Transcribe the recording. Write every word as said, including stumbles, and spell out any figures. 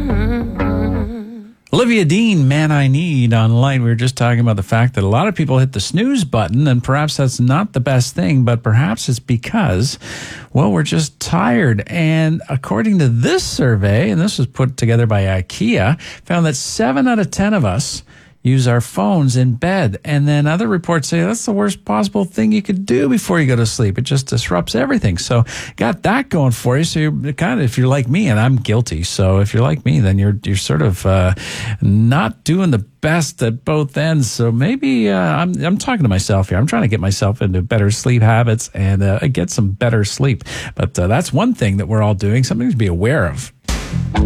Olivia Dean, Man I Need on Light. We were just talking about the fact that a lot of people hit the snooze button, and perhaps that's not the best thing, but perhaps it's because, well, we're just tired. And according to this survey, and this was put together by IKEA, found that seven out of ten of us use our phones in bed. And then other reports say that's the worst possible thing you could do before you go to sleep. It just disrupts everything. So got that going for you. So you're kind of, if you're like me, and I'm guilty. So if you're like me, then you're, you're sort of, uh, not doing the best at both ends. So maybe, uh, I'm, I'm talking to myself here. I'm trying to get myself into better sleep habits and, uh, get some better sleep. But, uh, that's one thing that we're all doing, something to be aware of.